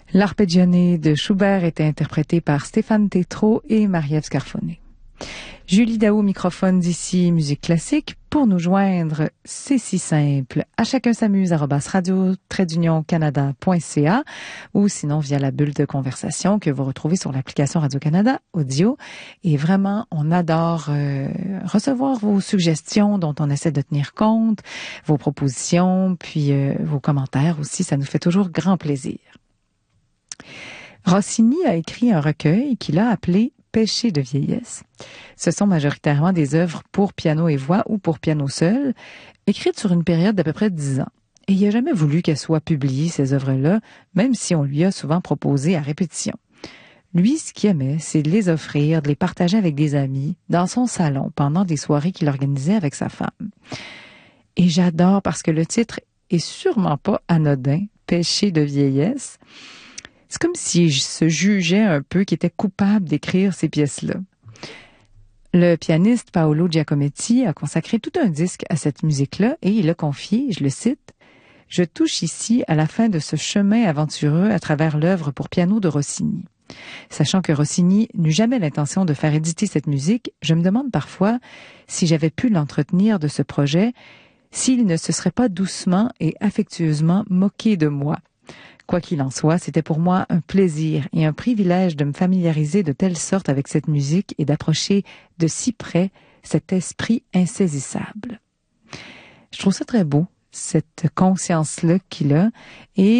L'arpeggione de Schubert était interprété par Stéphane Tétrault et Marie-Ève Scarfonnet. Julie Daou, microphone d'ici Musique Classique. Pour nous joindre, c'est si simple. À chacun s'amuse @radio-canada.ca ou sinon via la bulle de conversation que vous retrouvez sur l'application Radio-Canada Audio. Et vraiment, on adore recevoir vos suggestions dont on essaie de tenir compte, vos propositions, puis vos commentaires aussi. Ça nous fait toujours grand plaisir. Rossini a écrit un recueil qu'il a appelé Péché de vieillesse. Ce sont majoritairement des œuvres pour piano et voix ou pour piano seul, écrites sur une période d'à peu près 10 ans. Et il n'a jamais voulu qu'elles soient publiées, ces œuvres-là, même si on lui a souvent proposé à répétition. Lui, ce qu'il aimait, c'est de les offrir, de les partager avec des amis, dans son salon, pendant des soirées qu'il organisait avec sa femme. Et j'adore parce que le titre est sûrement pas anodin, Péché de vieillesse. C'est comme s'il se jugeait un peu qu'il était coupable d'écrire ces pièces-là. Le pianiste Paolo Giacometti a consacré tout un disque à cette musique-là et il a confié, je le cite, « Je touche ici à la fin de ce chemin aventureux à travers l'œuvre pour piano de Rossini. Sachant que Rossini n'eut jamais l'intention de faire éditer cette musique, je me demande parfois si j'avais pu l'entretenir de ce projet, s'il ne se serait pas doucement et affectueusement moqué de moi. Quoi qu'il en soit, c'était pour moi un plaisir et un privilège de me familiariser de telle sorte avec cette musique et d'approcher de si près cet esprit insaisissable. » Je trouve ça très beau, cette conscience-là qu'il a. Et